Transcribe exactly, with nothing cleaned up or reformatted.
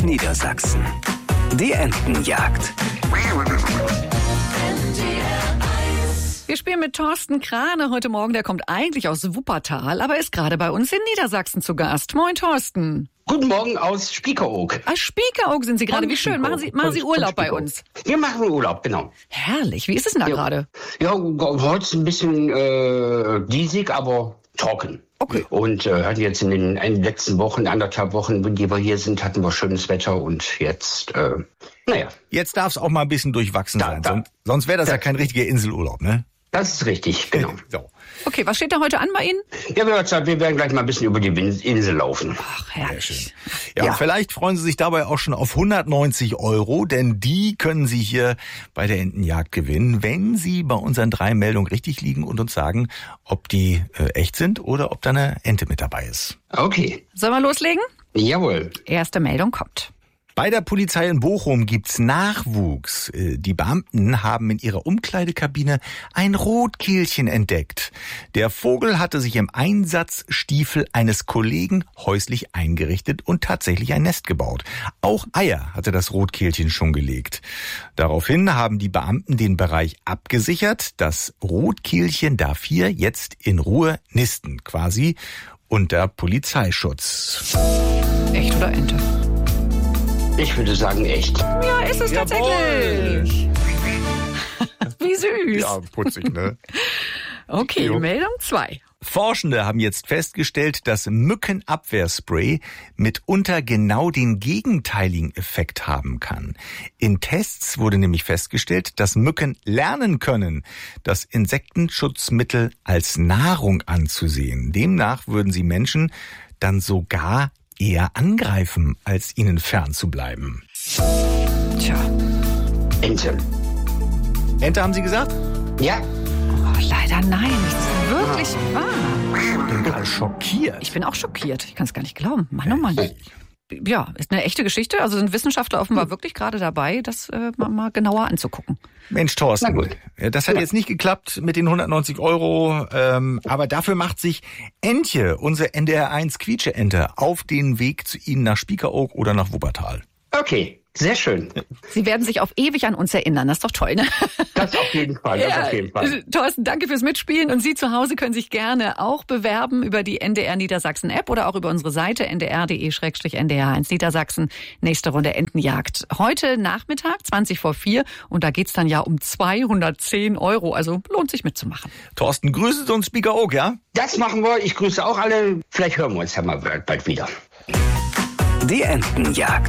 Niedersachsen. Die Entenjagd. Wir spielen mit Thorsten Krane heute Morgen. Der kommt eigentlich aus Wuppertal, aber ist gerade bei uns in Niedersachsen zu Gast. Moin, Thorsten. Guten Morgen aus Spiekeroog. Aus Spiekeroog sind Sie gerade. Wie schön. Machen Sie, machen Sie Urlaub bei uns? Wir machen Urlaub, genau. Herrlich. Wie ist es denn da ja. gerade? Ja, heute ist ein bisschen äh, diesig, aber trocken. Okay. Und äh, hatten jetzt in den, in den letzten Wochen, anderthalb Wochen, die wir hier sind, hatten wir schönes Wetter und jetzt, äh, naja. Jetzt darf es auch mal ein bisschen durchwachsen da, sein. Da. Sonst, sonst wäre das da. ja kein richtiger Inselurlaub, ne? Das ist richtig, genau. So. Okay, was steht da heute an bei Ihnen? Ja, wir, wir werden gleich mal ein bisschen über die Insel laufen. Ach, herrlich. Ja, ja. Und vielleicht freuen Sie sich dabei auch schon auf hundertneunzig Euro, denn die können Sie hier bei der Entenjagd gewinnen, wenn Sie bei unseren drei Meldungen richtig liegen und uns sagen, ob die äh, echt sind oder ob da eine Ente mit dabei ist. Okay. Sollen wir loslegen? Jawohl. Erste Meldung kommt. Bei der Polizei in Bochum gibt's Nachwuchs. Die Beamten haben in ihrer Umkleidekabine ein Rotkehlchen entdeckt. Der Vogel hatte sich im Einsatzstiefel eines Kollegen häuslich eingerichtet und tatsächlich ein Nest gebaut. Auch Eier hatte das Rotkehlchen schon gelegt. Daraufhin haben die Beamten den Bereich abgesichert. Das Rotkehlchen darf hier jetzt in Ruhe nisten, quasi unter Polizeischutz. Echt oder Ente? Ich würde sagen, echt. Ja, ist es tatsächlich. Wie süß. Ja, putzig, ne? Okay, jo. Meldung zwei. Forschende haben jetzt festgestellt, dass Mückenabwehrspray mitunter genau den gegenteiligen Effekt haben kann. In Tests wurde nämlich festgestellt, dass Mücken lernen können, das Insektenschutzmittel als Nahrung anzusehen. Demnach würden sie Menschen dann sogar eher angreifen, als ihnen fern zu bleiben. Tja. Ente. Ente haben Sie gesagt? Ja. Oh, leider nein. Das ist wirklich wahr. Ich bin gerade schockiert. Ich bin auch schockiert. Ich kann es gar nicht glauben. Mann, oh Mann. Ja, ist eine echte Geschichte. Also sind Wissenschaftler offenbar wirklich gerade dabei, das äh, mal, mal genauer anzugucken. Mensch, Thorsten, Na gut. Das hat ja. jetzt nicht geklappt mit den hundertneunzig Euro, ähm, aber dafür macht sich Entje, unsere N D R eins Quietsche-Ente, auf den Weg zu Ihnen nach Spiekeroog oder nach Wuppertal. Okay, sehr schön. Sie werden sich auf ewig an uns erinnern. Das ist doch toll, ne? Das auf jeden Fall, das ja, auf jeden Fall. Thorsten, danke fürs Mitspielen. Und Sie zu Hause können sich gerne auch bewerben über die N D R Niedersachsen App oder auch über unsere Seite n d r punkt d e slash n d r eins Niedersachsen. Nächste Runde Entenjagd. Heute Nachmittag, zwanzig vor vier. Und da geht's dann ja um zweihundertzehn Euro. Also lohnt sich mitzumachen. Thorsten, grüße uns Spiekeroog, ja? Das machen wir. Ich grüße auch alle. Vielleicht hören wir uns ja mal bald wieder. Die Entenjagd.